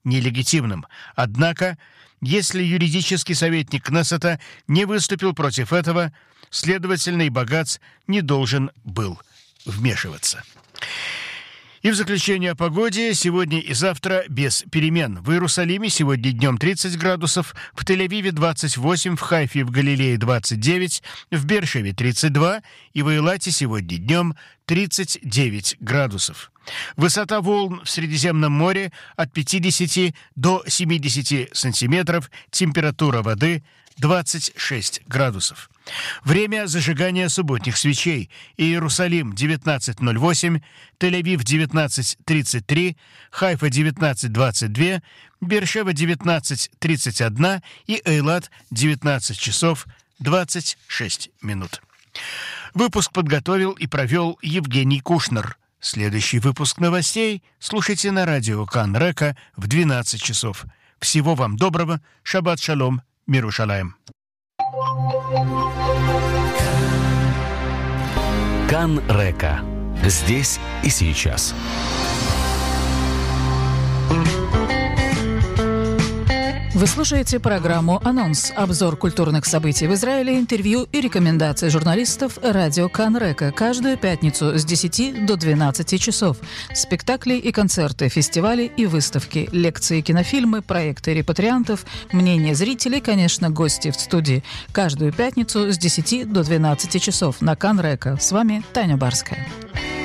нелегитимным. Однако, если юридический советник Кнессета не выступил против этого, следовательно, и Багац не должен был вмешиваться. И в заключение о погоде. Сегодня и завтра без перемен. В Иерусалиме сегодня днем 30 градусов, в Тель-Авиве 28, в Хайфе и в Галилее 29, в Беэр-Шеве 32 и в Эйлате сегодня днем 39 градусов. Высота волн в Средиземном море от 50 до 70 сантиметров, температура воды 26 градусов. Время зажигания субботних свечей. Иерусалим 19:08, Тель-Авив 19:33, Хайфа 19:22, Беэр-Шева 19:31 и Эйлат 19 часов 26 минут. Выпуск подготовил и провел Евгений Кушнер. Следующий выпуск новостей слушайте на радио Кан Река в 12 часов. Всего вам доброго. Шаббат шалом. Мир Йерушалаим. Кан Река. Здесь и сейчас. Вы слушаете программу «Анонс». Обзор культурных событий в Израиле, интервью и рекомендации журналистов радио Кан Река. Каждую пятницу с 10 до 12 часов. Спектакли и концерты, фестивали и выставки, лекции, кинофильмы, проекты репатриантов, мнения зрителей, конечно, гости в студии. Каждую пятницу с 10 до 12 часов на Кан Река. С вами Таня Барская.